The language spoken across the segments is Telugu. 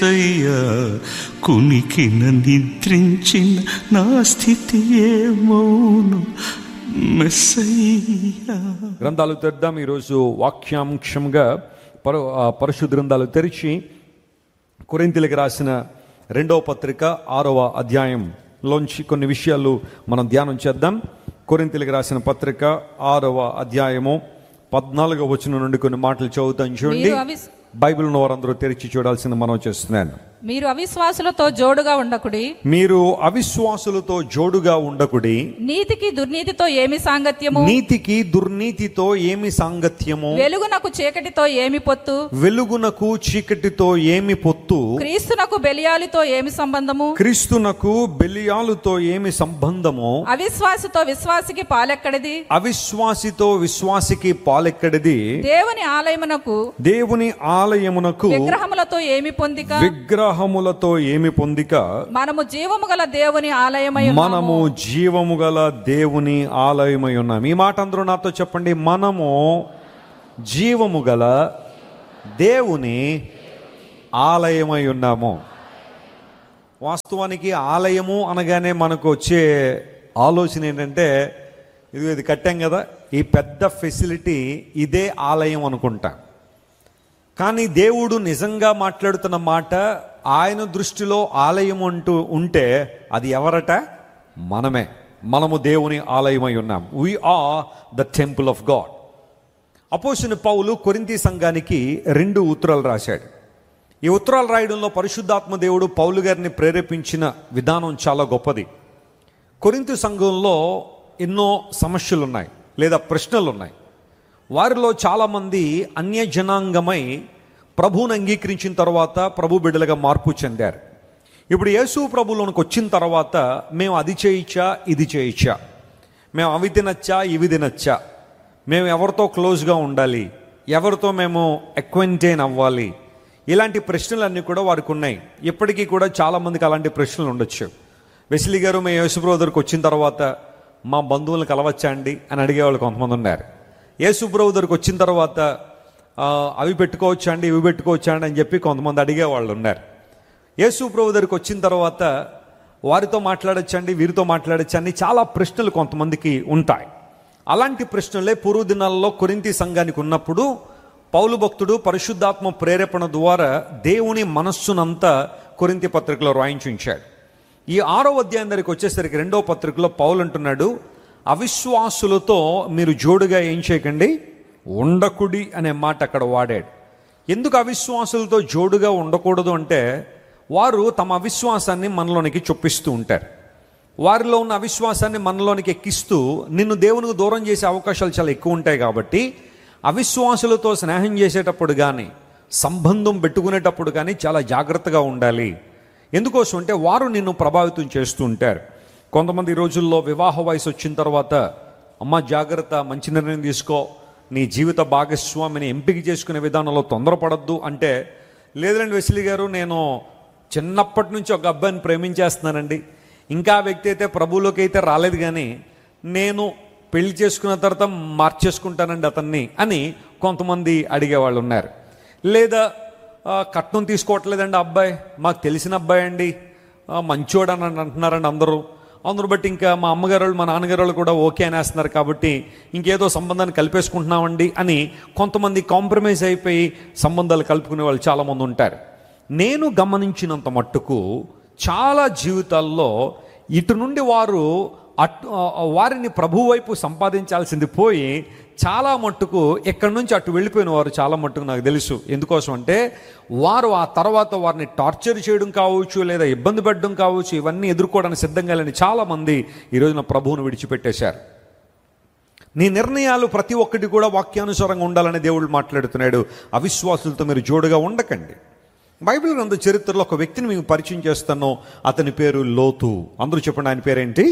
అయ్యా కునికిన నిద్రించిన నా స్థితి ఏమౌను మెస్సయ్యా. గ్రంథాలు తెద్దాం. ఈరోజు వాక్యాంశంగా పరిశుద్ధ గ్రంథాలు తెరిచి కొరింథీయులకు రాసిన 2వ పత్రిక 6వ అధ్యాయంలోంచి కొన్ని విషయాలు మనం ధ్యానం చేద్దాం. కొరింథీయులకు రాసిన పత్రిక 6వ అధ్యాయము 14వ వచనం నుండి కొన్ని మాటలు చదువుతాం. చూడండి, బైబిల్ ఉన్న వారందరూ తెరిచి చూడాల్సింది మనం చేస్తున్నాను. మీరు అవిశ్వాసులతో జోడుగా ఉండకుడి, మీరు అవిశ్వాసులతో జోడుగా ఉండకుడి. నీతికి దుర్నీతితో ఏమి సాంగత్యము, నీతికి దుర్నీతితో ఏమి సాంగత్యము, వెలుగునకు చీకటితో ఏమి పొత్తు, వెలుగునకు చీకటితో ఏమి పొత్తు, క్రీస్తునకు బెలియాలుతో ఏమి సంబంధము, క్రీస్తునకు బెలియాలుతో ఏమి సంబంధము, అవిశ్వాసితో విశ్వాసికి పాలెక్కడిది, అవిశ్వాసితో విశ్వాసికి పాలెక్కడిది, దేవుని ఆలయమునకు విగ్రహములతో ఏమి పొందిక, విగ్రహములతో ఏమి పొందిక, మనము జీవము గల దేవుని ఆలయమై మనము జీవము గల దేవుని ఆలయమై ఉన్నాం. ఈ మాట అందరూ నాతో చెప్పండి. మనము జీవము గల దేవుని ఆలయమై ఉన్నాము. వాస్తవానికి ఆలయము అనగానే మనకు వచ్చే ఆలోచన ఏంటంటే, ఇది కట్టాం కదా, ఈ పెద్ద ఫెసిలిటీ ఇదే ఆలయం అనుకుంటా. కానీ దేవుడు నిజంగా మాట్లాడుతున్న మాట, ఆయన దృష్టిలో ఆలయం అంటూ ఉంటే అది ఎవరట? మనము దేవుని ఆలయమై ఉన్నాం. we are the temple of God. అపోస్తలుడైన పౌలు కొరింథీ సంఘానికి 2 ఉత్తరాలు రాశాడు. ఈ ఉత్తరాలు రాయడంలో పరిశుద్ధాత్మ దేవుడు పౌలు గారిని ప్రేరేపించిన విధానం చాలా గొప్పది. కొరింథీ సంఘంలో ఎన్నో సమస్యలు ఉన్నాయి, లేదా ప్రశ్నలు ఉన్నాయి. వారిలో చాలామంది అన్యజనాంగమై ప్రభువుని అంగీకరించిన తర్వాత ప్రభు బిడ్డలుగా మార్పు చెందారు. ఇప్పుడు యేసు ప్రభువులోనికి వచ్చిన తర్వాత మేము అది చేయొచ్చా, ఇది చేయొచ్చా, మేము అవి తినచ్చా, ఇవి తినచ్చా, మేము ఎవరితో క్లోజ్గా ఉండాలి, ఎవరితో మేము అక్వెంటైన్ అవ్వాలి, ఇలాంటి ప్రశ్నలన్నీ కూడా వారికి ఉన్నాయి. ఇప్పటికీ కూడా చాలామందికి అలాంటి ప్రశ్నలు ఉండొచ్చు. వెస్లీ గారు, మేము యేసు ప్రభు దగ్గరికి వచ్చిన తర్వాత మా బంధువులను కలవచ్చా అండి అని అడిగేవాళ్ళు కొంతమంది ఉన్నారు. యేసు ప్రభు దగ్గరికి వచ్చిన తర్వాత అవి పెట్టుకోవచ్చా అండి, ఇవి పెట్టుకోవచ్చా అండి అని చెప్పి కొంతమంది అడిగేవాళ్ళు ఉన్నారు. యేసు ప్రభు దగ్గరికి వచ్చిన తర్వాత వారితో మాట్లాడచ్చండి, వీరితో మాట్లాడచ్చండి, చాలా ప్రశ్నలు కొంతమందికి ఉంటాయి. అలాంటి ప్రశ్నలే పూర్వ దినాల్లో కొరింథీ సంఘానికి ఉన్నప్పుడు పౌలు భక్తుడు పరిశుద్ధాత్మ ప్రేరేపణ ద్వారా దేవుని మనస్సునంతా కొరింథీ పత్రికలో రాయించి ఉంచాడు. ఈ 6వ అధ్యాయం దగ్గరికి వచ్చేసరికి 2వ పత్రికలో పౌలు అంటున్నాడు, అవిశ్వాసులతో మీరు జోడుగా ఏం చేయకండి, ఉండకుడి అనే మాట అక్కడ వాడాడు. ఎందుకు అవిశ్వాసులతో జోడుగా ఉండకూడదు అంటే, వారు తమ అవిశ్వాసాన్ని మనలోనికి చొప్పిస్తూ ఉంటారు. వారిలో ఉన్న అవిశ్వాసాన్ని మనలోనికి ఎక్కిస్తూ నిన్ను దేవునికి దూరం చేసే అవకాశాలు చాలా ఎక్కువ ఉంటాయి. కాబట్టి అవిశ్వాసులతో స్నేహం చేసేటప్పుడు కానీ, సంబంధం పెట్టుకునేటప్పుడు కానీ చాలా జాగ్రత్తగా ఉండాలి. ఎందుకోసం అంటే వారు నిన్ను ప్రభావితం చేస్తూ ఉంటారు. కొంతమంది రోజుల్లో వివాహ వయసు వచ్చిన తర్వాత, అమ్మ జాగ్రత్త, మంచి నిర్ణయం తీసుకో, నీ జీవిత భాగస్వామిని ఎంపిక చేసుకునే విధానంలో తొందరపడద్దు అంటే, లేదండి వెస్లీ గారు, నేను చిన్నప్పటి నుంచి ఒక అబ్బాయిని ప్రేమించేస్తున్నానండి, ఇంకా ఆ వ్యక్తి అయితే ప్రభువులోకి అయితే రాలేదు, కానీ నేను పెళ్లి చేసుకున్న తర్వాత మార్చేసుకుంటానండి అతన్ని అని కొంతమంది అడిగేవాళ్ళు ఉన్నారు. లేదా కట్నం తీసుకోవట్లేదండి అబ్బాయి, మాకు తెలిసిన అబ్బాయి అండి, మంచోడు అని అంటున్నారండి అందరూ బట్టి ఇంకా మా అమ్మగారు వాళ్ళు, మా నాన్నగారు వాళ్ళు కూడా ఓకే అనేస్తున్నారు, కాబట్టి ఇంకేదో సంబంధాన్ని కలిపేసుకుంటున్నామండి అని కొంతమంది కాంప్రమైజ్ అయిపోయి సంబంధాలు కలుపుకునే వాళ్ళు చాలామంది ఉంటారు. నేను గమనించినంత మట్టుకు చాలా జీవితాల్లో ఇటు నుండి వారిని ప్రభు వైపు సంపాదించాల్సింది పోయి చాలా మట్టుకు ఎక్కడి నుంచి అటు వెళ్ళిపోయిన వారు చాలా మట్టుకు నాకు తెలుసు. ఎందుకోసం అంటే వారు ఆ తర్వాత వారిని టార్చర్ చేయడం కావచ్చు, లేదా ఇబ్బంది పెట్టడం కావచ్చు, ఇవన్నీ ఎదుర్కోవడానికి సిద్ధంగా లేని చాలామంది ఈరోజున ప్రభువును విడిచిపెట్టేశారు. నీ నిర్ణయాలు ప్రతి ఒక్కటి కూడా వాక్యానుసారంగా ఉండాలని దేవుడు మాట్లాడుతున్నాడు. అవిశ్వాసులతో మీరు జోడుగా ఉండకండి. బైబిల్ గ్రంథ చరిత్రలో ఒక వ్యక్తిని మీకు పరిచయం చేస్తాను. అతని పేరు లోతు. అందరూ చెప్పండి, ఆయన పేరేంటి?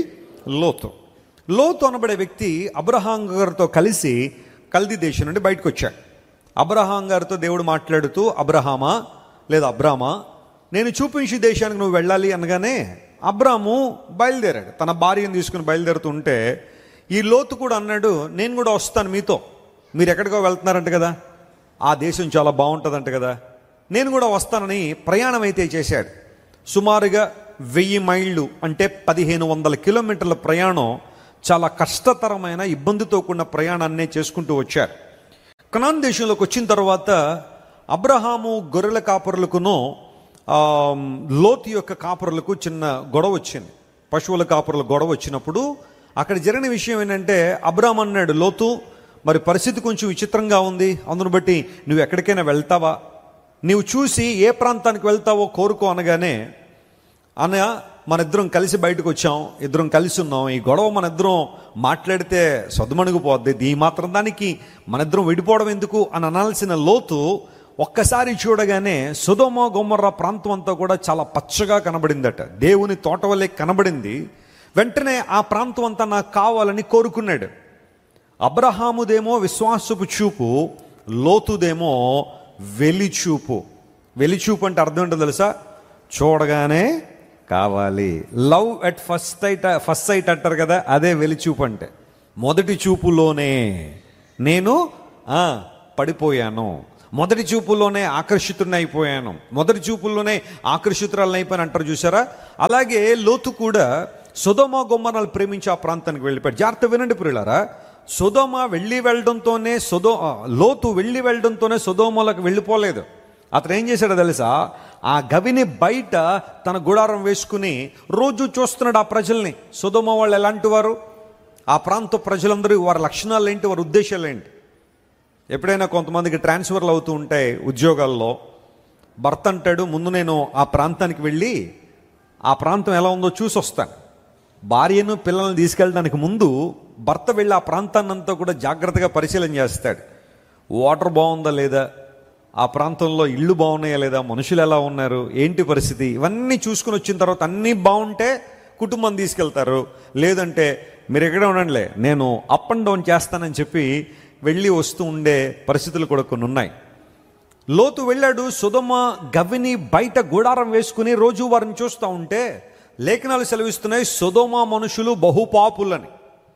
లోతు అనబడే వ్యక్తి అబ్రహాం గారితో కలిసి కల్దీ దేశం నుండి బయటకు వచ్చాడు. అబ్రహాం గారితో దేవుడు మాట్లాడుతూ, అబ్రహామా లేదా అబ్రామా, నేను చూపించే దేశానికి నువ్వు వెళ్ళాలి అనగానే అబ్రాము బయలుదేరాడు. తన భార్యను తీసుకుని బయలుదేరుతూ ఉంటే ఈ లోతు కూడా అన్నాడు, నేను కూడా వస్తాను మీతో. మీరు ఎక్కడికో వెళ్తున్నారంట కదా, ఆ దేశం చాలా బాగుంటుందంట కదా, నేను కూడా వస్తానని ప్రయాణం అయితే చేశాడు. సుమారుగా 1000 మైళ్ళు అంటే 1500 కిలోమీటర్ల ప్రయాణం, చాలా కష్టతరమైన ఇబ్బందితో కూడిన ప్రయాణాన్నే చేసుకుంటూ వచ్చారు. కనాన్ దేశంలోకి వచ్చిన తర్వాత అబ్రహాము గొర్రెల కాపరులకును లోతు యొక్క కాపరులకు చిన్న గొడవ వచ్చింది. పశువుల కాపరుల గొడవ వచ్చినప్పుడు అక్కడ జరిగిన విషయం ఏంటంటే, అబ్రహాం అన్నాడు, లోతు మరి పరిస్థితి కొంచెం విచిత్రంగా ఉంది, అందును బట్టి నువ్వు ఎక్కడికైనా వెళ్తావా, నీవు చూసి ఏ ప్రాంతానికి వెళ్తావో కోరుకో అనగానే, అన్న మన ఇద్దరం కలిసి బయటకు వచ్చాం, ఇద్దరం కలిసి ఉన్నాం, ఈ గొడవ మన ఇద్దరం మాట్లాడితే సద్దుమణిగిపోద్ది, ఈ మాత్రం దానికి మన ఇద్దరం విడిపోవడం ఎందుకు అని అనాల్సిన లోతు ఒక్కసారి చూడగానే సొదొమ గొమొర్రా ప్రాంతం అంతా కూడా చాలా పచ్చగా కనబడిందట, దేవుని తోట వల్లే కనబడింది. వెంటనే ఆ ప్రాంతం అంతా నాకు కావాలని కోరుకున్నాడు. అబ్రహాముదేమో విశ్వాసపు చూపు, లోతుదేమో వెలిచూపు. వెలిచూపు అంటే అర్థం ఏంటో తెలుసా? చూడగానే కావాలి. లవ్ ఎట్ ఫస్ట్ సైట్ అంటారు కదా, అదే వెలిచూపు అంటే. మొదటి చూపులోనే నేను పడిపోయాను, మొదటి చూపుల్లోనే ఆకర్షితుడిని అయిపోయాను, మొదటి చూపుల్లోనే ఆకర్షితురాలని అయిపోయాను అంటారు చూసారా. అలాగే లోతు కూడా సొదొమ గొమొర్రాలు ప్రేమించి ఆ ప్రాంతానికి వెళ్ళిపోయాడు. జాగ్రత్త వినండి ప్రియులారా, సొదొమ లోతు వెళ్ళి వెళ్ళడంతోనే సొదొమలోకి వెళ్ళిపోలేదు. అతను ఏం చేశాడో తెలుసా? ఆ గవిని బయట తన గుడారం వేసుకుని రోజు చూస్తున్నాడు ఆ ప్రజల్ని. సొదొమ వాళ్ళు ఎలాంటి వారు, ఆ ప్రాంత ప్రజలందరూ వారి లక్షణాలు ఏంటి, వారి ఉద్దేశాలు ఏంటి. ఎప్పుడైనా కొంతమందికి ట్రాన్స్ఫర్లు అవుతూ ఉంటాయి ఉద్యోగాల్లో. భర్త అంటాడు, ముందు నేను ఆ ప్రాంతానికి వెళ్ళి ఆ ప్రాంతం ఎలా ఉందో చూసి వస్తాను. భార్యను పిల్లల్ని తీసుకెళ్ళడానికి ముందు భర్త వెళ్ళి ఆ ప్రాంతాన్ని అంతా కూడా జాగ్రత్తగా పరిశీలన చేస్తాడు. వాటర్ బాగుందా లేదా, ఆ ప్రాంతంలో ఇళ్ళు బాగున్నాయా లేదా, మనుషులు ఎలా ఉన్నారు, ఏంటి పరిస్థితి, ఇవన్నీ చూసుకుని వచ్చిన తర్వాత అన్నీ బాగుంటే కుటుంబం తీసుకెళ్తారు. లేదంటే మీరు ఎక్కడ ఉండండిలే, నేను అప్ అండ్ డౌన్ చేస్తానని చెప్పి వెళ్ళి వస్తూ ఉండే పరిస్థితులు కూడా కొన్ని ఉన్నాయి. లోతు వెళ్ళాడు, సొదొమ గవిని బయట గుడారం వేసుకుని రోజు వారిని చూస్తూ ఉంటే లేఖనాలు సెలవిస్తున్నాయి, సొదొమ మనుషులు బహుపాపులని.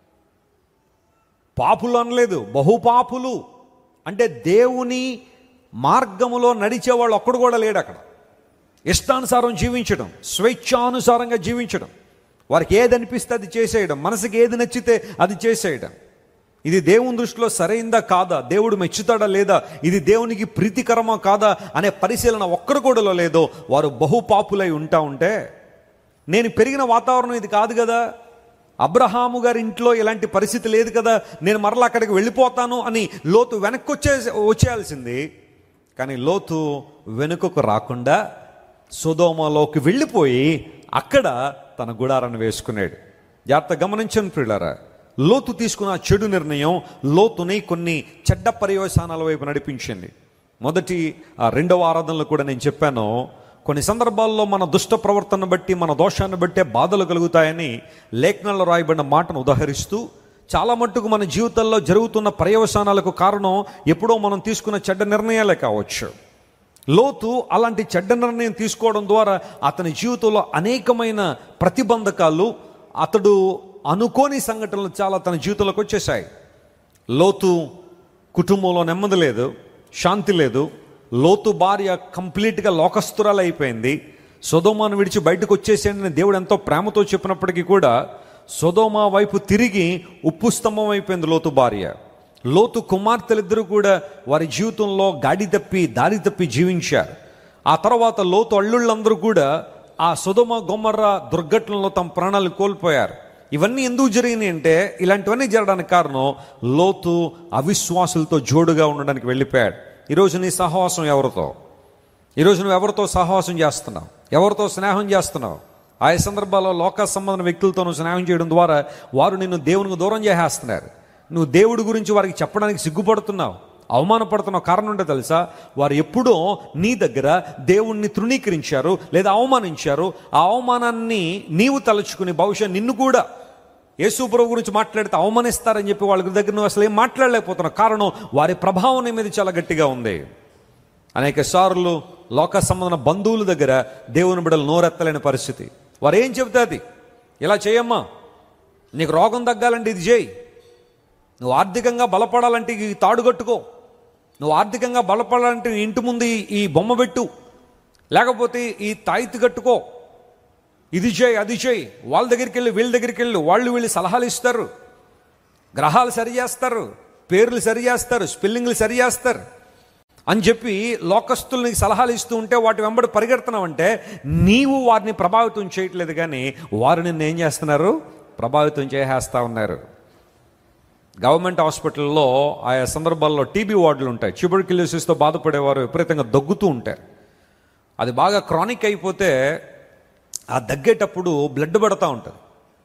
పాపులు అనలేదు, బహుపాపులు అంటే దేవుని మార్గములో నడిచేవాళ్ళు ఒక్కడు కూడా లేడు అక్కడ. ఇష్టానుసారం జీవించడం, స్వేచ్ఛానుసారంగా జీవించడం, వారికి ఏది అనిపిస్తే అది చేసేయడం, మనసుకి ఏది నచ్చితే అది చేసేయడం. ఇది దేవుని దృష్టిలో సరైందా కాదా, దేవుడు మెచ్చుతాడా లేదా, ఇది దేవునికి ప్రీతికరమా కాదా అనే పరిశీలన ఒక్కరు కూడా లేదో వారు బహుపాపులై ఉంటా ఉంటే, నేను పెరిగిన వాతావరణం ఇది కాదు కదా, అబ్రహాము గారి ఇంట్లో ఇలాంటి పరిస్థితి లేదు కదా, నేను మరలా అక్కడికి వెళ్ళిపోతాను అని లోతు వెనక్కి వచ్చేయాల్సింది. కానీ లోతు వెనుకకు రాకుండా సొదొమలోకి వెళ్ళిపోయి అక్కడ తన గుడారాన్ని వేసుకున్నాడు. జాగ్రత్త గమనించండి ప్రియులారా, లోతు తీసుకున్న చెడు నిర్ణయం లోతుని కొన్ని చెడ్డ పర్యవసానాల వైపు నడిపించింది. రెండవ ఆరాధనలో కూడా నేను చెప్పాను, కొన్ని సందర్భాల్లో మన దుష్ట ప్రవర్తన బట్టి, మన దోషాన్ని బట్టే బాధలు కలుగుతాయని లేఖనాల్లో రాయబడిన మాటను ఉదాహరిస్తూ, చాలా మట్టుకు మన జీవితంలో జరుగుతున్న పర్యవసానాలకు కారణం ఎప్పుడో మనం తీసుకున్న చెడ్డ నిర్ణయాలే కావచ్చు. లోతు అలాంటి చెడ్డ నిర్ణయం తీసుకోవడం ద్వారా అతని జీవితంలో అనేకమైన ప్రతిబంధకాలు, అతడు అనుకోని సంఘటనలు చాలా తన జీవితంలోకి వచ్చేసాయి. లోతు కుటుంబంలో నెమ్మది లేదు, శాంతి లేదు. లోతు భార్య కంప్లీట్గా లోకస్తురాలు అయిపోయింది. సొదొమను విడిచి బయటకు వచ్చేసేయండి దేవుడు ఎంతో ప్రేమతో చెప్పినప్పటికీ కూడా సొదొమ వైపు తిరిగి ఉప్పు స్తంభం అయిపోయింది లోతు భార్య. లోతు కుమార్తెలిద్దరూ కూడా వారి జీవితంలో దారి తప్పి జీవించారు. ఆ తర్వాత లోతు అల్లుళ్ళందరూ కూడా ఆ సొదొమ గొమొర్రా దుర్ఘటనలో తమ ప్రాణాలు కోల్పోయారు. ఇవన్నీ ఎందుకు జరిగినాయి అంటే, ఇలాంటివన్నీ జరగడానికి కారణం లోతు అవిశ్వాసులతో జోడుగా ఉండడానికి వెళ్ళిపోయాడు. ఈరోజు నీ సహవాసం ఎవరితో, ఈరోజు నువ్వు ఎవరితో సహవాసం చేస్తున్నావు, ఎవరితో స్నేహం చేస్తున్నావు? ఆయా సందర్భాల్లో లోక సంబంధ వ్యక్తులతో నువ్వు స్నేహం చేయడం ద్వారా వారు నిన్ను దేవునికి దూరం చేసేస్తున్నారు. నువ్వు దేవుడి గురించి వారికి చెప్పడానికి సిగ్గుపడుతున్నావు, అవమానపడుతున్నావు. కారణం ఏంటో తెలుసా? వారు ఎప్పుడో నీ దగ్గర దేవుణ్ణి తృణీకరించారు లేదా అవమానించారు. ఆ అవమానాన్ని నీవు తలుచుకుని బహుశా నిన్ను కూడా యేసు ప్రభు గురించి మాట్లాడితే అవమానిస్తారని చెప్పి వాళ్ళ దగ్గర నువ్వు అసలు ఏం మాట్లాడలేకపోతున్నావు. కారణం వారి ప్రభావం నీ మీద చాలా గట్టిగా ఉంది. అనేక సార్లు లోక సంబంధమైన బంధువుల దగ్గర దేవుని బిడ్డలు నోరెత్తలేని పరిస్థితి. వారు ఏం చెబితే అది, ఇలా చేయమ్మా, నీకు రోగం తగ్గాలంటే ఇది చేయి, నువ్వు ఆర్థికంగా బలపడాలంటే ఈ తాడు కట్టుకో, నువ్వు ఆర్థికంగా బలపడాలంటే నీ ఇంటి ముందు ఈ బొమ్మ పెట్టు, లేకపోతే ఈ తాయితీ కట్టుకో, ఇది చేయి అది చేయి, వాళ్ళ దగ్గరికి వెళ్ళి వీళ్ళ దగ్గరికి వెళ్ళి వీళ్ళు సలహాలు ఇస్తారు, గ్రహాలు సరి చేస్తారు, పేర్లు సరి చేస్తారు, స్పెల్లింగ్లు సరి చేస్తారు అని చెప్పి లోకస్తులు నీకు సలహాలు ఇస్తూ ఉంటే వాటి వెంబడి పరిగెడుతున్నావంటే నీవు వారిని ప్రభావితం చేయట్లేదు, కానీ వారు నిన్ను ఏం చేస్తున్నారు? ప్రభావితం చేసేస్తూ ఉన్నారు. గవర్నమెంట్ హాస్పిటల్లో ఆయా సందర్భాల్లో టీబీ వార్డులు ఉంటాయి. ట్యూబర్క్యులోసిస్తో బాధపడేవారు విపరీతంగా దగ్గుతూ ఉంటారు. అది బాగా క్రానిక్ అయిపోతే ఆ దగ్గేటప్పుడు బ్లడ్ పడుతూ ఉంటుంది.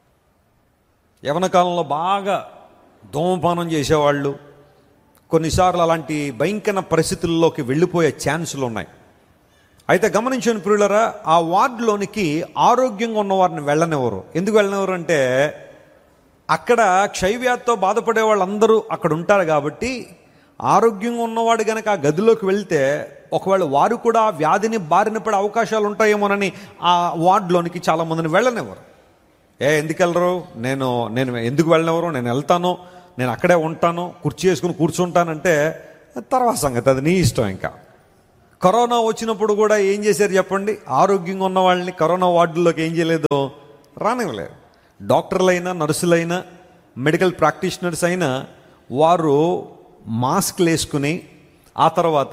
యవ్వన కాలంలో బాగా ధూమపానం చేసేవాళ్ళు కొన్నిసార్లు అలాంటి భయంకర పరిస్థితుల్లోకి వెళ్ళిపోయే ఛాన్సులు ఉన్నాయి. అయితే గమనించని ప్రియులారా, ఆ వార్డులోనికి ఆరోగ్యంగా ఉన్నవారిని వెళ్ళనివ్వరు. ఎందుకు వెళ్ళనివ్వరు అంటే అక్కడ క్షయవ్యాధితో బాధపడే వాళ్ళందరూ అక్కడ ఉంటారు కాబట్టి, ఆరోగ్యంగా ఉన్నవాడు కనుక ఆ గదిలోకి వెళ్తే ఒకవేళ వారు కూడా ఆ వ్యాధిని బారిన పడే అవకాశాలు ఉంటాయేమోనని ఆ వార్డులోనికి చాలామందిని వెళ్ళనివ్వరు. ఎందుకు వెళ్ళరు? నేను ఎందుకు వెళ్ళనివ్వరు? నేను వెళ్తాను, నేను అక్కడే ఉంటాను, కుర్చీ వేసుకుని కూర్చుంటానంటే తర్వాత సంగతి, అది నీ ఇష్టం. ఇంకా కరోనా వచ్చినప్పుడు కూడా ఏం చేశారు చెప్పండి? ఆరోగ్యంగా ఉన్న వాళ్ళని కరోనా వార్డుల్లోకి ఏం చేయలేదు, రానివ్వలేదు. డాక్టర్లైనా, నర్సులైనా, మెడికల్ ప్రాక్టీషనర్స్ అయినా వారు మాస్క్లు వేసుకుని ఆ తర్వాత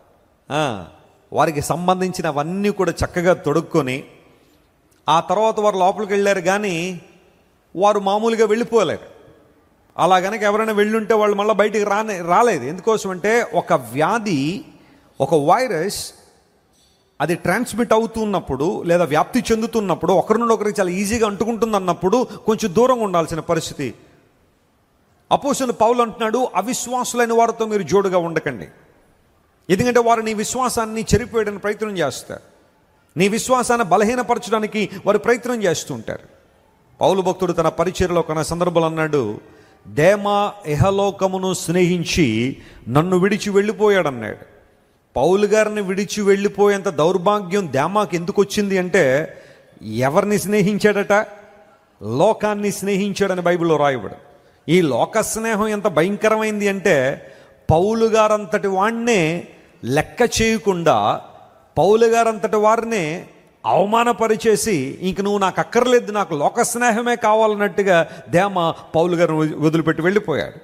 వారికి సంబంధించినవన్నీ కూడా చక్కగా తొడుక్కొని ఆ తర్వాత వారు లోపలికి వెళ్ళారు, కానీ వారు మామూలుగా వెళ్ళిపోలేరు. అలా కనుక ఎవరైనా వెళ్ళుంటే వాళ్ళు మళ్ళీ బయటికి రాలేదు. ఎందుకోసం అంటే ఒక వ్యాధి, ఒక వైరస్ అది ట్రాన్స్మిట్ అవుతున్నప్పుడు లేదా వ్యాప్తి చెందుతున్నప్పుడు ఒకరి నుండి ఒకరికి చాలా ఈజీగా అంటుకుంటుంది అన్నప్పుడు కొంచెం దూరంగా ఉండాల్సిన పరిస్థితి. అపోస్తలుడు పౌలు అంటున్నాడు, అవిశ్వాసులైన వారితో మీరు జోడుగా ఉండకండి. ఎందుకంటే వారు నీ విశ్వాసాన్ని చెరిపోయడానికి ప్రయత్నం చేస్తారు, నీ విశ్వాసాన్ని బలహీనపరచడానికి వారు ప్రయత్నం చేస్తూ ఉంటారు. పౌలు భక్తుడు తన పరిచర్యలో కొన్న సందర్భంలో అన్నాడు, దేమా ఇహలోకమును స్నేహించి నన్ను విడిచి వెళ్ళిపోయాడన్నాడు. పౌలు గారిని విడిచి వెళ్ళిపోయేంత దౌర్భాగ్యం దేమాకి ఎందుకు వచ్చింది అంటే ఎవరిని స్నేహించాడట? లోకాన్ని స్నేహించాడని బైబిల్లో రాయబడు. ఈ లోక స్నేహం ఎంత భయంకరమైంది అంటే పౌలు గారంతటి వాడినే లెక్క చేయకుండా, పౌలు గారంతటి వారినే అవమానపరిచేసి ఇంక నువ్వు నాకు అక్కర్లేదు, నాకు లోక స్నేహమే కావాలన్నట్టుగా దేమ పౌలు గారిని వదిలిపెట్టి వెళ్ళిపోయాడు.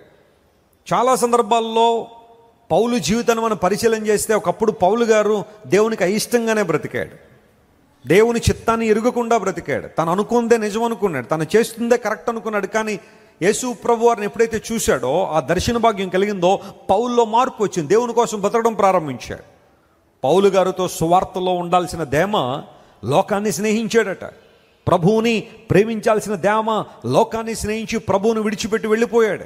చాలా సందర్భాల్లో పౌలు జీవితాన్ని మనం పరిశీలన చేస్తే ఒకప్పుడు పౌలు గారు దేవునికి అయిష్టంగానే బ్రతికాడు, దేవుని చిత్తాన్ని ఎరుగకుండా బ్రతికాడు, తను అనుకుందే నిజం అనుకున్నాడు, తను చేస్తుందే కరెక్ట్ అనుకున్నాడు. కానీ యేసు ప్రభు వారిని ఎప్పుడైతే చూశాడో, ఆ దర్శన భాగ్యం కలిగిందో, పౌల్లో మార్పు వచ్చింది, దేవుని కోసం బతకడం ప్రారంభించాడు. పౌలు గారితో సువార్తలో ఉండాల్సిన దేమ లోకాన్ని స్నేహించాడట. ప్రభువుని ప్రేమించాల్సిన దేమ లోకాన్ని స్నేహించి ప్రభువుని విడిచిపెట్టి వెళ్ళిపోయాడు.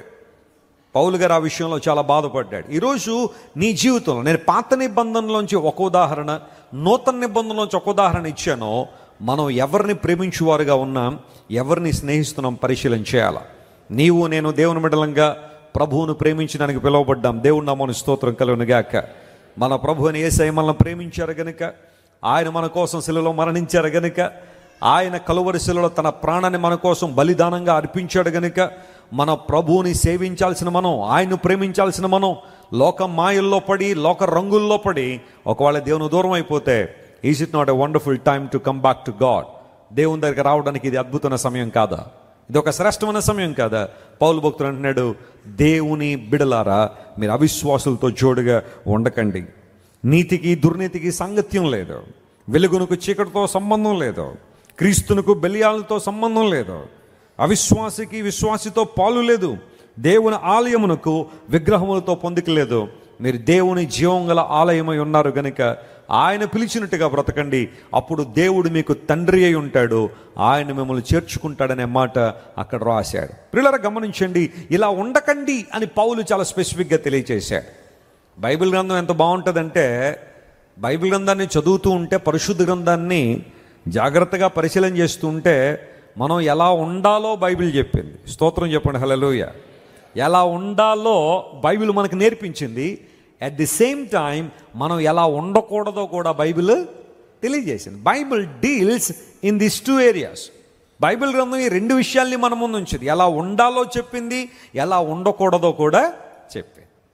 పౌలు గారు ఆ విషయంలో చాలా బాధపడ్డాడు. ఈరోజు నీ జీవితంలో నేను పాత నిబంధనలోంచి ఒక ఉదాహరణ, నూతన నిబంధనలోంచి ఒక ఉదాహరణ ఇచ్చానో, మనం ఎవరిని ప్రేమించువారుగా ఉన్నాం, ఎవరిని స్నేహిస్తున్నాం పరిశీలన చేయాలి. నీవు నేను దేవుని బిడ్డలంగా ప్రభువును ప్రేమించడానికి పిలువబడ్డాం. దేవుని నామమున స్తోత్రం కలుగునుగాక. మన ప్రభువుని యేసయ్య మనల్ని ప్రేమించారు గనుక, ఆయన మన కోసం శిలువలో మరణించారు గనుక, ఆయన కలువరి శిలువలో తన ప్రాణాన్ని మన కోసం బలిదానంగా అర్పించాడు గనుక, మన ప్రభువుని సేవించాల్సిన మనం, ఆయన్ను ప్రేమించాల్సిన మనం లోక మాయల్లో పడి, లోక రంగుల్లో పడి ఒకవేళ దేవుని దూరం అయిపోతే, is it not a wonderful time to come back to God? దేవుని దగ్గరికి రావడానికి ఇది అద్భుతమైన సమయం కాదా? ఇది ఒక శ్రేష్టమైన సమయం కాదా? పౌలు భక్తుడు అంటున్నాడు, దేవుని బిడలారా మీరు అవిశ్వాసులతో జోడుగా ఉండకండి. నీతికి దుర్నీతికి సాంగత్యం లేదు, వెలుగునకు చీకటితో సంబంధం లేదు, క్రీస్తునకు బెలియాలతో సంబంధం లేదు, అవిశ్వాసికి విశ్వాసితో పాలు లేదు, దేవుని ఆలయమునకు విగ్రహములతో పొందిక లేదు. మీరు దేవుని జీవం గల ఆలయమై ఉన్నారు గనుక ఆయన పిలిచినట్టుగా బ్రతకండి, అప్పుడు దేవుడు మీకు తండ్రి అయి ఉంటాడు, ఆయన మిమ్మల్ని చేర్చుకుంటాడనే మాట అక్కడ రాశాడు. ప్రియులారా గమనించండి, ఇలా ఉండకండి అని పౌలు చాలా స్పెసిఫిక్గా తెలియచేశాడు. బైబిల్ గ్రంథం ఎంత బాగుంటుందంటే, బైబిల్ గ్రంథాన్ని చదువుతూ ఉంటే, పరిశుద్ధ గ్రంథాన్ని జాగ్రత్తగా పరిశీలన చేస్తూ ఉంటే మనం ఎలా ఉండాలో బైబిల్ చెప్పింది. స్తోత్రం చెప్పండి, హల్లెలూయా. ఎలా ఉండాలో బైబిల్ మనకు నేర్పించింది. అట్ ది సేమ్ టైం మనం ఎలా ఉండకూడదో కూడా బైబిల్ తెలియజేసింది. Bible deals in this two areas. Bible గ్రంథం ఈ రెండు విషయాల్ని మన ముందు ఉంచింది. ఎలా ఉండాలో చెప్పింది, ఎలా ఉండకూడదో కూడా చెప్పింది.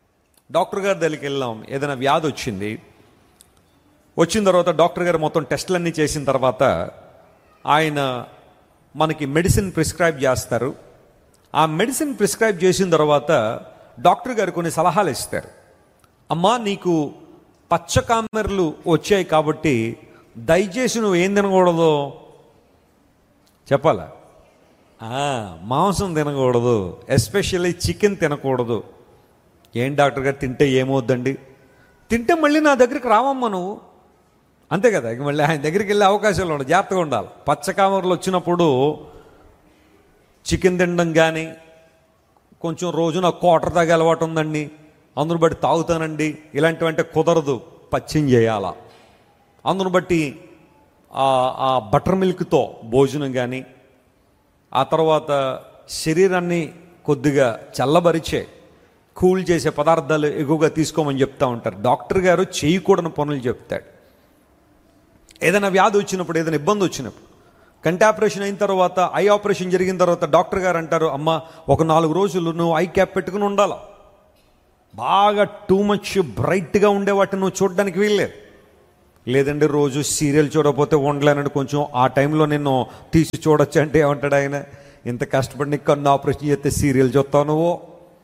డాక్టర్ గారి దగ్గరికి వెళ్ళాం, ఏదైనా వ్యాధి వచ్చిన తర్వాత డాక్టర్ గారు మొత్తం టెస్టులన్నీ చేసిన తర్వాత ఆయన మనకి మెడిసిన్ ప్రిస్క్రైబ్ చేస్తారు. ఆ మెడిసిన్ ప్రిస్క్రైబ్ చేసిన తర్వాత డాక్టర్ గారు కొన్ని సలహాలు ఇస్తారు. అమ్మా, నీకు పచ్చకామెర్లు వచ్చాయి కాబట్టి దయచేసి నువ్వు ఏం తినకూడదు చెప్పాలా? మాంసం తినకూడదు, ఎస్పెషల్లీ చికెన్ తినకూడదు. ఏం డాక్టర్ గారు, తింటే ఏమవుద్దండి? తింటే మళ్ళీ నా దగ్గరికి రావమ్మా నువ్వు, అంతే కదా. ఇక మళ్ళీ ఆయన దగ్గరికి వెళ్ళే అవకాశాలు ఉండవు, జాగ్రత్తగా ఉండాలి. పచ్చకామెర్లు వచ్చినప్పుడు చికెన్ తినడం కానీ, కొంచెం రోజు నాకు క్వార్టర్ తాగే అలవాటు ఉందండి, అందును బట్టి తాగుతానండి, ఇలాంటివంటే కుదరదు. పచ్చిం చేయాలా. అందును బట్టి ఆ బటర్ మిల్క్తో భోజనం కానీ, ఆ తర్వాత శరీరాన్ని కొద్దిగా చల్లబరిచే కూల్ చేసే పదార్థాలు ఎక్కువగా తీసుకోమని చెప్తా ఉంటారు. డాక్టర్ గారు చేయకూడని పనులు చెప్తాడు. ఏదైనా వ్యాధి వచ్చినప్పుడు, ఏదైనా ఇబ్బంది వచ్చినప్పుడు, కంటి ఆపరేషన్ అయిన తర్వాత, ఐ ఆపరేషన్ జరిగిన తర్వాత డాక్టర్ గారు అంటారు, అమ్మ ఒక 4 రోజులు నువ్వు ఐ క్యాప్ పెట్టుకుని ఉండాలా. బాగా టూ మచ్ బ్రైట్గా ఉండే వాటిని నువ్వు చూడడానికి వీల్లేదు. లేదండి రోజు సీరియల్ చూడకపోతే ఉండలేనండి, కొంచెం ఆ టైంలో నిన్ను తీసి చూడొచ్చు అంటే ఏమంటాడు ఆయన? ఇంత కష్టపడి నీకు కన్ను ఆపరేషన్ చేస్తే సీరియల్ చూస్తావు నువ్వు?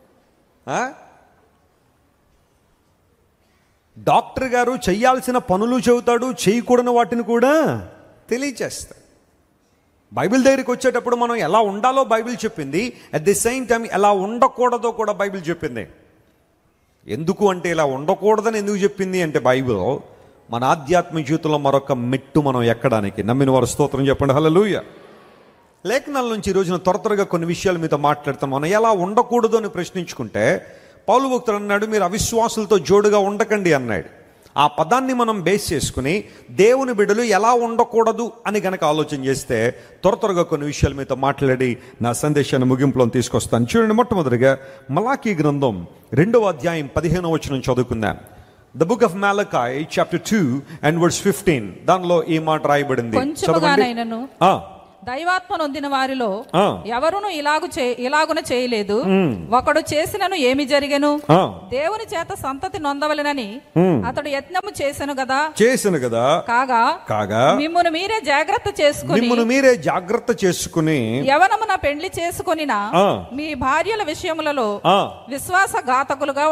డాక్టర్ గారు చేయాల్సిన పనులు చెబుతాడు, చేయకూడని వాటిని కూడా తెలియచేస్తాడు. బైబిల్ దగ్గరికి వచ్చేటప్పుడు మనం ఎలా ఉండాలో బైబిల్ చెప్పింది, అట్ ది సేమ్ టైం ఎలా ఉండకూడదో కూడా బైబిల్ చెప్పింది. ఎందుకు అంటే, ఇలా ఉండకూడదని ఎందుకు చెప్పింది అంటే, బైబిల్ మన ఆధ్యాత్మిక జీవితంలో మరొక మెట్టు మనం ఎక్కడానికి. నమ్మిన వారు స్తోత్రం చెప్పండి, హల్లెలూయా. లేఖనాల నుంచి ఈరోజున త్వరగా కొన్ని విషయాలు మీతో మాట్లాడతాం. మనం ఎలా ఉండకూడదు అని ప్రశ్నించుకుంటే, పౌలు భక్తుడు అన్నాడు, మీరు అవిశ్వాసులతో జోడుగా ఉండకండి అన్నాడు. ఆ పదాన్ని మనం బేస్ చేసుకుని దేవుని బిడ్డలు ఎలా ఉండకూడదు అని గనక ఆలోచన చేస్తే త్వరగా కొన్ని విషయాలు మీతో మాట్లాడి నా సందేశాన్ని ముగింపులో తీసుకొస్తాను. చూడండి, మొట్టమొదటిగా మలాకీ గ్రంథం 2వ అధ్యాయం 15వ వచనం చదువుకుందాం. The book of Malachi chapter 2 and verse 15. దానిలో ఈ మాట రాయబడింది. కొంచెముగానైనను దైవాత్మ నొందిన వారిలో ఎవరును ఇలాగున చేయలేదు. ఒకడు చేసినను ఏమి జరిగెను? దేవుని చేత సంతతి నొందవలెనని అతడు యత్నము చేసెను కదా. కాగా మిమ్మును మీరే జాగ్రత్త చేసుకుని యవనమున పెండ్లి చేసుకొనిన మీ భార్యల విషయములలో విశ్వాసఘాతకులుగా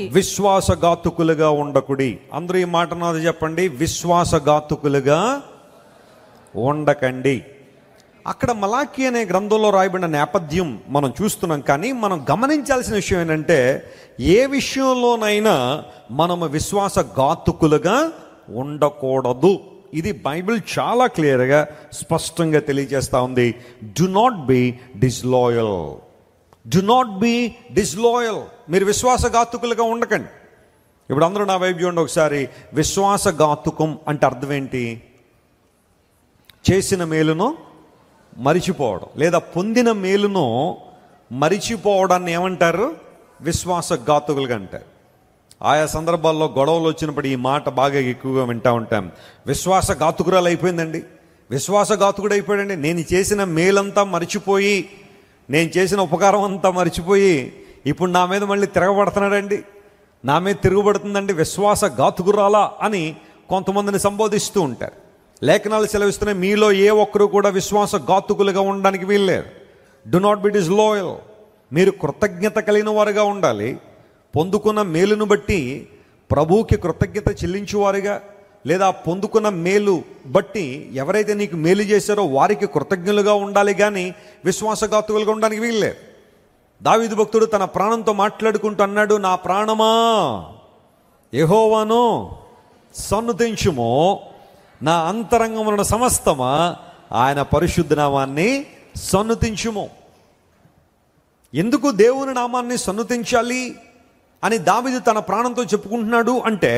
ఉండకుడి. అందరూ ఈ మాట నాది చెప్పండి, విశ్వాసఘాతకులుగా ఉండకండి. అక్కడ మలాకీ అనే గ్రంథంలో రాయబడిన నేపథ్యం మనం చూస్తున్నాం. కానీ మనం గమనించాల్సిన విషయం ఏంటంటే, ఏ విషయంలోనైనా మనము విశ్వాసఘాతుకులుగా ఉండకూడదు. ఇది బైబిల్ చాలా క్లియర్గా స్పష్టంగా తెలియజేస్తూ ఉంది. Do not be డిస్లాయల్. మీరు విశ్వాసఘాతుకులుగా ఉండకండి. ఇప్పుడు అందరూ నా వైపు చూడండి ఒకసారి. విశ్వాసఘాతుకం అంటే అర్థం ఏంటి? చేసిన మేలును మరిచిపోవడం, లేదా పొందిన మేలును మరిచిపోవడాన్ని ఏమంటారు? విశ్వాసఘాతుకులుగా అంటారు. ఆయా సందర్భాల్లో గొడవలు వచ్చినప్పుడు ఈ మాట బాగా ఎక్కువగా వింటూ ఉంటాం. విశ్వాసఘాతుకురాలు అయిపోయిందండి, విశ్వాసఘాతుకుడు అయిపోయాడండి. నేను చేసిన మేలంతా మరిచిపోయి, నేను చేసిన ఉపకారం అంతా మరిచిపోయి ఇప్పుడు నా మీద మళ్ళీ తిరగబడుతున్నాడండి, నా మీద తిరుగుబడుతుందండి, విశ్వాసఘాతుకురాలా అని కొంతమందిని సంబోధిస్తూ ఉంటారు. లేఖనాలు సెలవిస్తున్నాయి, మీలో ఏ ఒక్కరు కూడా విశ్వాసఘాతుకులుగా ఉండడానికి వీల్లేదు. Do not be డిస్లాయల్. మీరు కృతజ్ఞత కలిగిన వారుగా ఉండాలి. పొందుకున్న మేలును బట్టి ప్రభువుకి కృతజ్ఞత చెల్లించేవారుగా, లేదా పొందుకున్న మేలు బట్టి ఎవరైతే నీకు మేలు చేశారో వారికి కృతజ్ఞులుగా ఉండాలి. కానీ విశ్వాసఘాతుకులుగా ఉండడానికి వీల్లేదు. దావీదు భక్తుడు తన ప్రాణంతో మాట్లాడుకుంటూ అన్నాడు, నా ప్రాణమా యెహోవాను సన్నుతించుము, నా అంతరంగమున సమస్తమా ఆయన పరిశుద్ధ నామాన్ని సన్నుతించుము. ఎందుకు దేవుని నామాన్ని సన్నుతించాలి అని దావీదు తన ప్రాణంతో చెప్పుకుంటున్నాడు అంటే,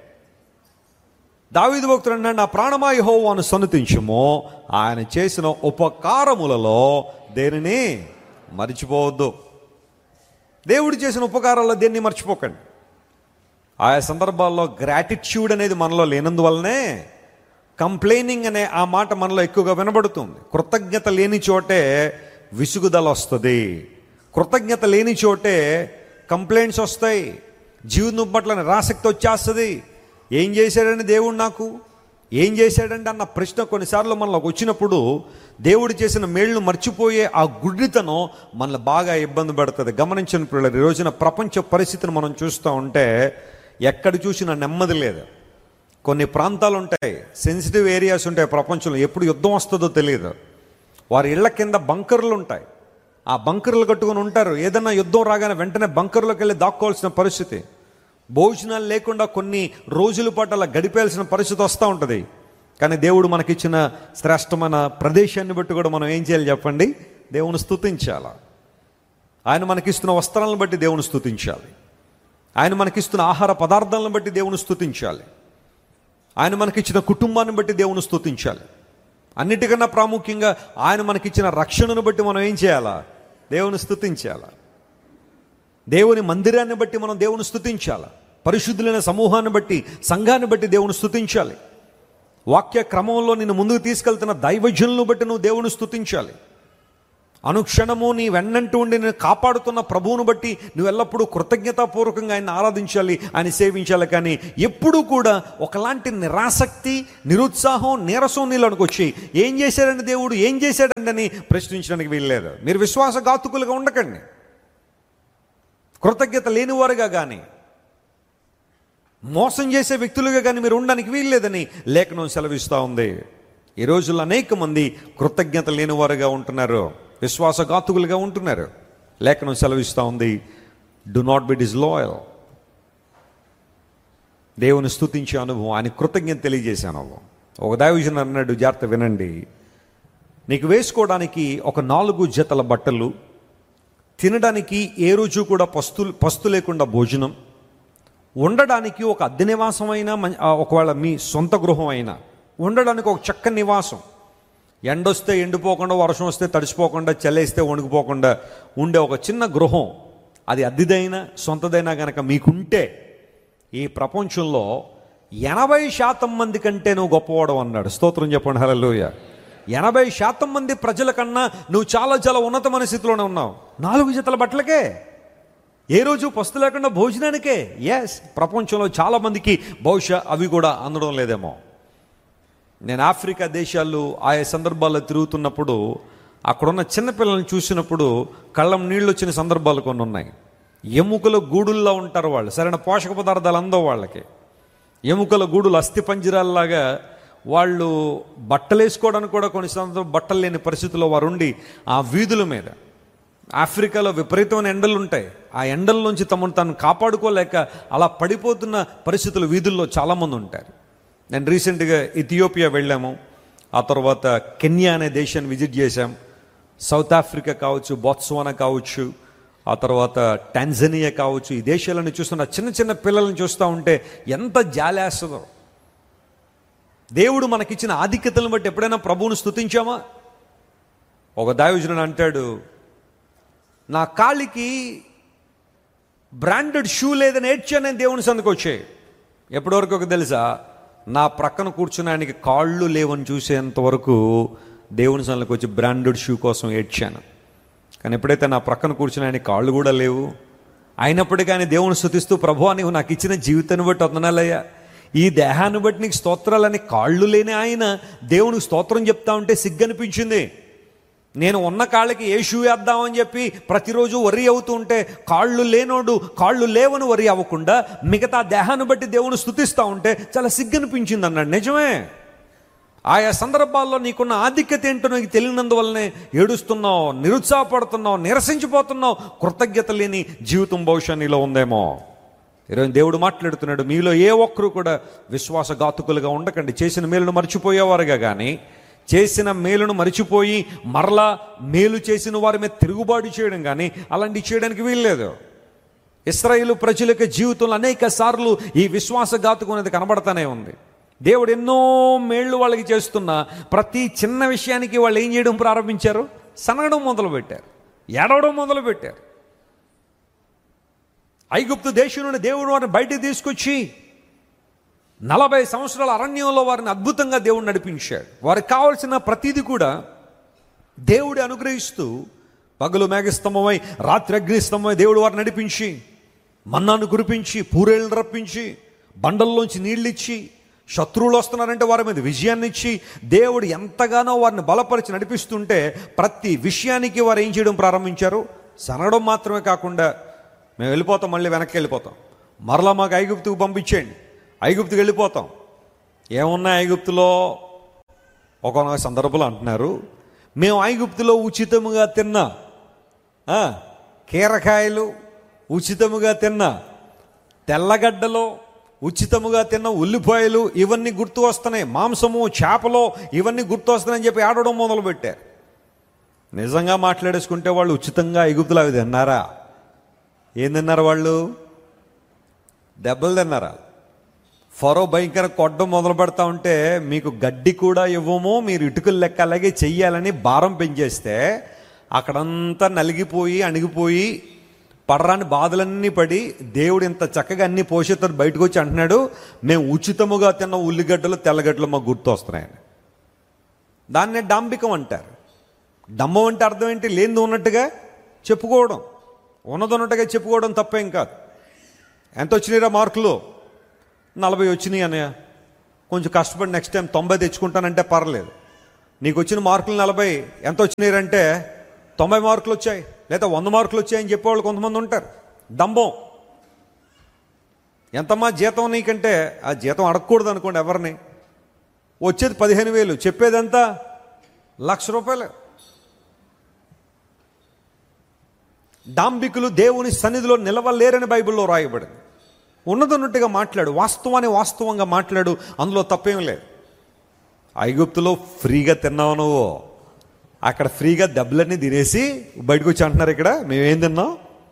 దావీదు భక్తుడు అన్నాడు, నా ప్రాణమా యెహోవాను సన్నుతించుము, ఆయన చేసిన ఉపకారములలో దేనిని మర్చిపోవద్దు. దేవుడు చేసిన ఉపకారాల్లో దేన్ని మర్చిపోకండి. ఆయా సందర్భాల్లో గ్రాటిట్యూడ్ అనేది మనలో లేనందువల్లనే కంప్లైనింగ్ అనే ఆ మాట మనలో ఎక్కువగా వినబడుతుంది. కృతజ్ఞత లేని చోటే విసుగుదల వస్తుంది, కృతజ్ఞత లేని చోటే కంప్లైంట్స్ వస్తాయి. జీవితం పట్ల నిరాసక్తి వచ్చేస్తుంది. ఏం చేశాడండి దేవుడు నాకు, ఏం చేశాడండి అన్న ప్రశ్న కొన్నిసార్లు మనలోకి వచ్చినప్పుడు దేవుడు చేసిన మేళ్లను మర్చిపోయే ఆ గుడ్డితనం మనల్ని బాగా ఇబ్బంది పెడుతుంది. గమనించిన పిల్లలు, ఈ రోజున ప్రపంచ పరిస్థితిని మనం చూస్తూ ఉంటే ఎక్కడ చూసినా నెమ్మది లేదు. కొన్ని ప్రాంతాలు ఉంటాయి, సెన్సిటివ్ ఏరియాస్ ఉంటాయి ప్రపంచంలో, ఎప్పుడు యుద్ధం వస్తుందో తెలియదు. వారి ఇళ్ల కింద బంకర్లు ఉంటాయి, ఆ బంకర్లు కట్టుకుని ఉంటారు. ఏదన్నా యుద్ధం రాగానే వెంటనే బంకర్లోకి వెళ్ళి దాక్కోవాల్సిన పరిస్థితి. భోజనాలు లేకుండా కొన్ని రోజుల పాటు అలా గడిపేయాల్సిన పరిస్థితి వస్తూ ఉంటుంది. కానీ దేవుడు మనకిచ్చిన శ్రేష్టమైన ప్రదేశాన్ని బట్టి కూడా మనం ఏం చేయాలి చెప్పండి? దేవుని స్తుతించాలి. ఆయన మనకిస్తున్న వస్త్రాలను బట్టి దేవుని స్తుతించాలి. ఆయన మనకిస్తున్న ఆహార పదార్థాలను బట్టి దేవుని స్తుతించాలి. ఆయన మనకిచ్చిన కుటుంబాన్ని బట్టి దేవుని స్తుతించాలి. అన్నిటికన్నా ప్రాముఖ్యంగా ఆయన మనకిచ్చిన రక్షణను బట్టి మనం ఏం చేయాలా? దేవుని స్తుతించాలి. దేవుని మందిరాన్ని బట్టి మనం దేవుని స్తుతించాలి. పరిశుద్ధులైన సమూహాన్ని బట్టి, సంఘాన్ని బట్టి దేవుని స్తుతించాలి. వాక్య క్రమంలో నిన్ను ముందుకు తీసుకెళ్తున్న దైవజనులను బట్టి నువ్వు దేవుని స్తుతించాలి. అనుక్షణము నీ వెన్నంటూ ఉండి నేను కాపాడుతున్న ప్రభువును బట్టి నువ్వు ఎల్లప్పుడూ కృతజ్ఞతాపూర్వకంగా ఆయన ఆరాధించాలి, ఆయన సేవించాలి. కానీ ఎప్పుడూ కూడా ఒకలాంటి నిరాసక్తి, నిరుత్సాహం, నీరసం నీలోనికి వచ్చి ఏం చేశాడండి దేవుడు, ఏం చేశాడండి అని ప్రశ్నించడానికి వీల్లేదు. మీరు విశ్వాసఘాతుకులుగా ఉండకండి, కృతజ్ఞత లేనివారుగా కానీ, మోసం చేసే వ్యక్తులుగా కానీ మీరు ఉండడానికి వీల్లేదని లేఖనం సెలవిస్తూ ఉంది. ఈ రోజుల్లో అనేక మంది కృతజ్ఞత లేనివారుగా ఉంటున్నారు, విశ్వాసఘాతుకులుగా ఉంటున్నారు. లేఖనం సెలవిస్తూ ఉంది, డు నాట్ బి డిస్లాయల్. దేవుని స్తుతించే అనుభవం, ఆయన కృతజ్ఞత తెలియజేసే అనుభవం. ఒక దైవజనుడు అన్నాడు, జాగ్రత్త వినండి, నీకు వేసుకోవడానికి ఒక 4 జతల బట్టలు, తినడానికి ఏ రోజు కూడా పస్తు లేకుండా భోజనం, ఉండడానికి ఒక అద్దె నివాసం అయినా, ఒకవేళ మీ సొంత గృహం అయినా ఉండడానికి ఒక చక్కని నివాసం, ఎండొస్తే ఎండిపోకుండా, వర్షం వస్తే తడిసిపోకుండా, చలేస్తే వణుకుపోకుండా ఉండే ఒక చిన్న గృహం, అది అద్దెదైనా సొంతదైనా కనుక మీకుంటే ఈ ప్రపంచంలో 80% మంది కంటే నువ్వు గొప్పవాడు అన్నాడు. స్తోత్రం చెప్పండి, హల్లెలూయా. 80% మంది ప్రజల కన్నా నువ్వు చాలా చాలా ఉన్నతమైన స్థితిలోనే ఉన్నావు. 4 జతల బట్టలకే, ఏ రోజు పస్తు లేకుండా భోజనానికే. ఎస్, ప్రపంచంలో చాలామందికి బహుశా అవి కూడా అందడం లేదేమో. నేను ఆఫ్రికా దేశాలు ఆయా సందర్భాల్లో తిరుగుతున్నప్పుడు అక్కడున్న చిన్నపిల్లల్ని చూసినప్పుడు కళ్ళం నీళ్ళు వచ్చిన సందర్భాలు కొన్ని ఉన్నాయి. ఎముకల గూడుల్లో ఉంటారు వాళ్ళు, సరైన పోషక పదార్థాలు అందవు వాళ్ళకి. ఎముకల గూడులు అస్థి పంజరాల్లాగా వాళ్ళు బట్టలు వేసుకోవడానికి కూడా కొన్ని సందర్భాలు బట్టలు లేని పరిస్థితుల్లో వారు ఉండి ఆ వీధుల మీద, ఆఫ్రికాలో విపరీతమైన ఎండలు ఉంటాయి, ఆ ఎండల నుంచి తమను తాను కాపాడుకోలేక అలా పడిపోతున్న పరిస్థితులు వీధుల్లో చాలామంది ఉంటారు. నేను రీసెంట్గా ఇథియోపియా వెళ్ళాము, ఆ తర్వాత కెన్యా అనే దేశాన్ని విజిట్ చేశాం. సౌత్ ఆఫ్రికా కావచ్చు, బోత్స్వానా కావచ్చు, ఆ తర్వాత టాంజానియా కావచ్చు. ఈ దేశాలను చూస్తున్న చిన్న చిన్న పిల్లల్ని చూస్తూ ఉంటే ఎంత జాలేస్తుందో. దేవుడు మనకిచ్చిన ఆధిక్యతలను బట్టి ఎప్పుడైనా ప్రభువును స్తుతించామా? ఒక దైవజనుడు అంటాడు, నా కాలికి బ్రాండెడ్ షూ లేదని ఏడ్చాను నేను దేవుని సందుకు వచ్చాయి. ఎప్పటివరకు ఒక తెలుసా, నా ప్రక్కన కూర్చుని ఆయనకి కాళ్ళు లేవని చూసేంత వరకు దేవుని సందుకు వచ్చి బ్రాండెడ్ షూ కోసం ఏడ్చాను. కానీ ఎప్పుడైతే నా ప్రక్కన కూర్చుని ఆయన కాళ్ళు కూడా లేవు, అయినప్పటికీ ఆయన దేవుని స్తుతిస్తూ, ప్రభువా నీవు నాకు ఇచ్చిన జీవితాన్ని బట్టి వందనాలయ్యా, ఈ దేహాన్ని బట్టి నీకు స్తోత్రాలని కాళ్ళు లేని ఆయన దేవునికి స్తోత్రం చెప్తా ఉంటే సిగ్గనిపించింది. నేను ఉన్న కాళ్ళకి ఏ షూ వేద్దామని చెప్పి ప్రతిరోజు వర్రీ అవుతూ ఉంటే, కాళ్ళు లేనోడు కాళ్ళు లేవని వర్రీ అవ్వకుండా మిగతా దేహాన్ని బట్టి దేవుని స్తుతిస్తూ ఉంటే చాలా సిగ్గనిపించింది అన్నాడు. నిజమే, ఆయా సందర్భాల్లో నీకున్న ఆధిక్యత ఏంటో నీకు తెలియనందువల్లనే ఏడుస్తున్నావు, నిరుత్సాహపడుతున్నావు, నిరసించిపోతున్నావు. కృతజ్ఞత లేని జీవితం బహుశా నీలో ఉందేమో. ఈరోజు దేవుడు మాట్లాడుతున్నాడు, మీలో ఏ ఒక్కరు కూడా విశ్వాసఘాతుకులుగా ఉండకండి. చేసిన మేలును మర్చిపోయేవారుగా కానీ, చేసిన మేలును మరిచిపోయి మరలా మేలు చేసిన వారి మీద తిరుగుబాటు చేయడం కానీ అలాంటివి చేయడానికి వీల్లేదు. ఇశ్రాయేలు ప్రజల యొక్క జీవితంలో అనేక సార్లు ఈ విశ్వాసఘాతుకం అనేది కనబడతానే ఉంది. దేవుడు ఎన్నో మేళ్ళు వాళ్ళకి చేస్తున్నా ప్రతి చిన్న విషయానికి వాళ్ళు ఏం చేయడం ప్రారంభించారు? సనగడం మొదలుపెట్టారు, ఏడవడం మొదలుపెట్టారు. ఐగుప్తు దేశం నుండి దేవుడు వారిని బయటికి తీసుకొచ్చి 40 సంవత్సరాల అరణ్యంలో వారిని అద్భుతంగా దేవుడు నడిపించాడు. వారికి కావాల్సిన ప్రతిదీ కూడా దేవుడు అనుగ్రహిస్తూ, పగలు మేఘస్తంభమై రాత్రి అగ్నిస్తంభమై దేవుడు వారిని నడిపించి మన్నాను కురిపించి, పూరేళ్ళను రప్పించి, బండల్లోంచి నీళ్ళిచ్చి, శత్రువులు వస్తున్నారంటే వారి మీద విజయాన్ని ఇచ్చి, దేవుడు ఎంతగానో వారిని బలపరిచి నడిపిస్తుంటే ప్రతి విషయానికి వారు ఏం చేయడం ప్రారంభించారు? సనగడం మాత్రమే కాకుండా, మేము వెళ్ళిపోతాం, మళ్ళీ వెనక్కి వెళ్ళిపోతాం, మరలా మాకు ఐగుప్తుకు పంపించేయండి, ఐగుప్తుకు వెళ్ళిపోతాం. ఏమున్నాయి ఐగుప్తులో? ఒక సందర్భంలో అంటున్నారు, మేము ఐగుప్తులో ఉచితముగా తిన్న కీరకాయలు, ఉచితముగా తిన్న తెల్లగడ్డలో, ఉచితముగా తిన్న ఉల్లిపాయలు, ఇవన్నీ గుర్తు వస్తున్నాయి, మాంసము, చేపలో ఇవన్నీ గుర్తు వస్తున్నాయని చెప్పి ఆడడం మొదలుపెట్టారు. నిజంగా మాట్లాడేసుకుంటే వాళ్ళు ఉచితంగా ఐగుప్తులు అవి తిన్నారా? ఏం తిన్నారు వాళ్ళు? దెబ్బలు తిన్నారా? ఫరో భయంకర కొట్టడం మొదలు పెడతా ఉంటే, మీకు గడ్డి కూడా ఇవ్వము, మీరు ఇటుకలు లెక్క అలాగే చెయ్యాలని భారం పెంచేస్తే అక్కడంతా నలిగిపోయి అణిగిపోయి పడరాని బాధలన్నీ పడి, దేవుడు ఇంత చక్కగా అన్ని పోషితాలు బయటకు వచ్చి అంటున్నాడు, మేము ఉచితముగా తిన్న ఉల్లిగడ్డలు తెల్లగడ్డలు మాకు గుర్తు వస్తున్నాయని. దాన్నే డాంబికం అంటారు. డమ్మం అంటే అర్థం ఏంటి? లేనిది ఉన్నట్టుగా చెప్పుకోవడం, ఉన్నది ఉన్నట్టుగా చెప్పుకోవడం తప్పేం కాదు. ఎంత వచ్చినాయిరా మార్కులు? 40 వచ్చినాయి అన్నయ్య, కొంచెం కష్టపడి నెక్స్ట్ టైం 90 తెచ్చుకుంటానంటే పర్లేదు. నీకు వచ్చిన మార్కులు 40, ఎంత వచ్చినాయంటే 90 మార్కులు వచ్చాయి లేదా 100 మార్కులు వచ్చాయని చెప్పేవాళ్ళు కొంతమంది ఉంటారు. డంబం. ఎంతమ్మా జీతం నీకంటే, ఆ జీతం అడగకూడదు అనుకోండి ఎవరిని. వచ్చేది 15,000, చెప్పేదంతా ₹1,00,000. డాంబికులు దేవుని సన్నిధిలో నిలవలేరని బైబిల్లో రాయబడింది. ఉన్నదన్నట్టుగా మాట్లాడు, వాస్తవాన్ని వాస్తవంగా మాట్లాడు, అందులో తప్పేం లేదు. ఐగుప్తులో ఫ్రీగా తిన్నావు నువ్వు, అక్కడ ఫ్రీగా దెబ్బలన్నీ తినేసి బయటకు వచ్చి అంటున్నారు ఇక్కడ మేమేం తిన్నాం.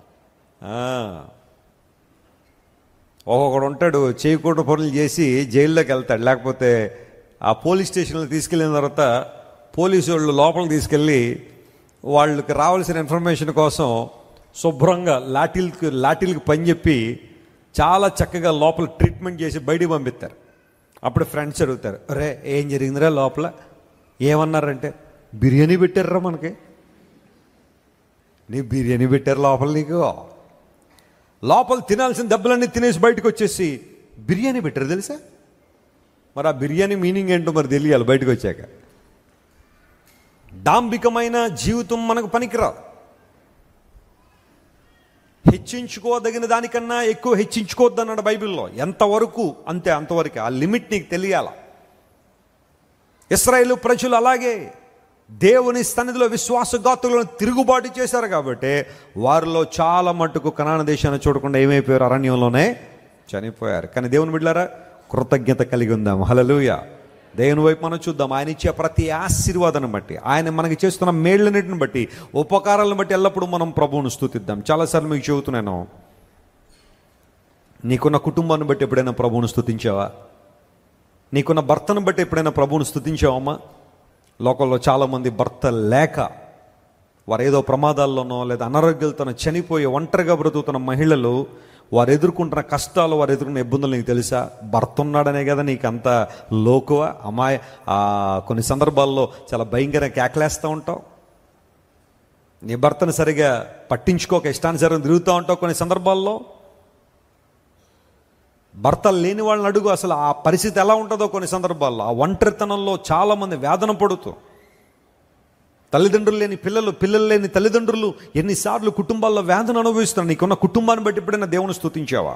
ఒక్కొక్కడు ఉంటాడు చేయకూడని పనులు చేసి జైల్లోకి వెళ్తాడు, లేకపోతే ఆ పోలీస్ స్టేషన్లో తీసుకెళ్ళిన తర్వాత పోలీసు వాళ్ళు లోపలికి తీసుకెళ్ళి వాళ్ళకి రావాల్సిన ఇన్ఫర్మేషన్ కోసం శుభ్రంగా లాఠీలకి పని చెప్పి చాలా చక్కగా లోపల ట్రీట్మెంట్ చేసి బయటికి పంపిస్తారు. అప్పుడు ఫ్రెండ్స్ అడుగుతారు, అరే ఏం జరిగిందిరా లోపల? ఏమన్నారంటే, బిర్యానీ పెట్టారురా మనకి. నీ బిర్యానీ పెట్టారు లోపల, నీకు లోపల తినాల్సిన దెబ్బలన్నీ తినేసి బయటకు వచ్చేసి బిర్యానీ పెట్టారు తెలుసా? మరి ఆ బిర్యానీ మీనింగ్ ఏంటో మరి తెలియాలి బయటకు వచ్చాక. డాంబికమైన జీవితం మనకు పనికిరాదు. హెచ్చించుకోదగిన దానికన్నా ఎక్కువ హెచ్చించుకోవద్దు అన్నాడు బైబిల్లో. ఎంతవరకు అంతే అంతవరకు, ఆ లిమిట్ నీకు తెలియాల. ఇశ్రాయేలు ప్రజలు అలాగే దేవుని సన్నిధిలో విశ్వాసఘాతులను తిరుగుబాటు చేశారు కాబట్టి వారిలో చాలా మట్టుకు కనాను దేశాన్ని చూడకుండా ఏమైపోయారు? అరణ్యంలోనే చనిపోయారు. కానీ దేవుని బిడ్డలారా, కృతజ్ఞత కలిగి ఉందాం. హల్లెలూయా. దేవుని వైపు మనం చూద్దాం. ఆయన ఇచ్చే ప్రతి ఆశీర్వాదాన్ని బట్టి, ఆయన మనకి చేస్తున్న మేళ్ళన్నిటిని బట్టి, ఉపకారాలను బట్టి ఎల్లప్పుడూ మనం ప్రభువును స్తుతిద్దాం. చాలాసార్లు మీకు చెబుతున్నాను, నీకున్న కుటుంబాన్ని బట్టి ఎప్పుడైనా ప్రభువును స్తుతించావా? నీకున్న భర్తను బట్టి ఎప్పుడైనా ప్రభువును స్తుతించావమ్మా? లోకంలో చాలామంది భర్త లేక వారు ఏదో ప్రమాదాల్లోనో లేదా అనారోగ్యాలతోనో చనిపోయి ఒంటరిగా బ్రతుకుతున్న మహిళలు, వారు ఎదుర్కొంటున్న కష్టాలు, వారు ఎదుర్కొన్న ఇబ్బందులు నీకు తెలుసా? భర్త ఉన్నాడనే కదా నీకు అంత లోకువ. కొన్ని సందర్భాల్లో చాలా భయంకరంగా కేకలేస్తూ ఉంటావు. నీ భర్తను సరిగా పట్టించుకోక ఇష్టానుసారం తిరుగుతూ ఉంటావు. కొన్ని సందర్భాల్లో భర్త లేని వాళ్ళని అడుగు, అసలు ఆ పరిస్థితి ఎలా ఉంటుందో. కొన్ని సందర్భాల్లో ఆ ఒంటరితనంలో చాలామంది వేదన పడుతూ, తల్లిదండ్రులు లేని పిల్లలు, పిల్లలు లేని తల్లిదండ్రులు ఎన్నిసార్లు కుటుంబాల్లో వేదన అనుభవిస్తున్నారు. నీకున్న కుటుంబాన్ని బట్టి ఎప్పుడైనా దేవుని స్తుతించావా?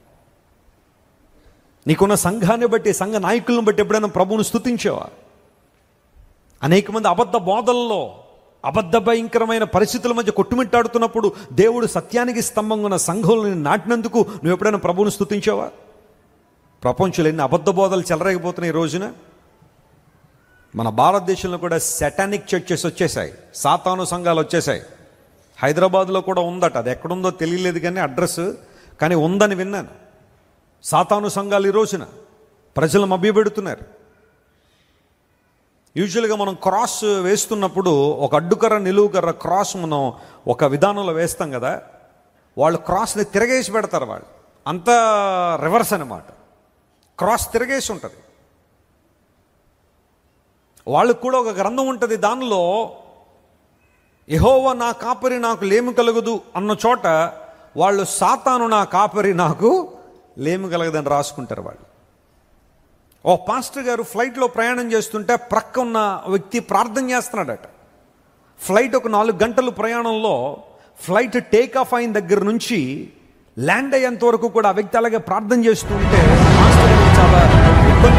నీకున్న సంఘాన్ని బట్టి, సంఘ నాయకులను బట్టి ఎప్పుడైనా ప్రభువును స్తుతించావా? అనేక మంది అబద్ధ బోధల్లో, అబద్ధ భయంకరమైన పరిస్థితుల మధ్య కొట్టుమిట్టాడుతున్నప్పుడు దేవుడు సత్యానికి స్తంభంగా ఉన్న సంఘంలో నాటినందుకు నువ్వు ఎప్పుడైనా ప్రభువును స్తుతించావా? ప్రపంచంలో ఎన్ని అబద్ధ బోధలు చెలరేగిపోతున్నాయి ఈ రోజున. మన భారతదేశంలో కూడా సెటానిక్ చర్చెస్ వచ్చేసాయి, సాతాను సంఘాలు వచ్చేసాయి. హైదరాబాద్లో కూడా ఉందట, అది ఎక్కడుందో తెలియలేదు కానీ అడ్రస్, కానీ ఉందని విన్నాను. సాతాను సంఘాలు ఈ రోజున ప్రజలు మభ్యపెడుతున్నారు. యూజువల్గా మనం క్రాస్ వేస్తున్నప్పుడు ఒక అడ్డుకర్ర, నిలువుకర్ర క్రాస్ మనం ఒక విధానంలో వేస్తాం కదా, వాళ్ళు క్రాస్ని తిరగేసి పెడతారు. వాళ్ళు అంతా రివర్స్ అన్నమాట. క్రాస్ తిరగేసి ఉంటుంది. వాళ్ళకు కూడా ఒక గ్రంథం ఉంటుంది, దానిలో యెహోవా నా కాపరి నాకు లేమి కలుగదు అన్న చోట వాళ్ళు సాతాను నా కాపరి నాకు లేమి కలగదని రాసుకుంటారు వాళ్ళు. ఓ పాస్టర్ గారు ఫ్లైట్లో ప్రయాణం చేస్తుంటే ప్రక్క ఉన్న వ్యక్తి ప్రార్థన చేస్తున్నాడట. ఫ్లైట్ ఒక 4 గంటలు ప్రయాణంలో ఫ్లైట్ టేక్ ఆఫ్ అయిన దగ్గర నుంచి ల్యాండ్ అయ్యేంత వరకు కూడా ఆ వ్యక్తి అలాగే ప్రార్థన చేస్తుంటే మాస్టర్ గారికి చాలా ఇబ్బంది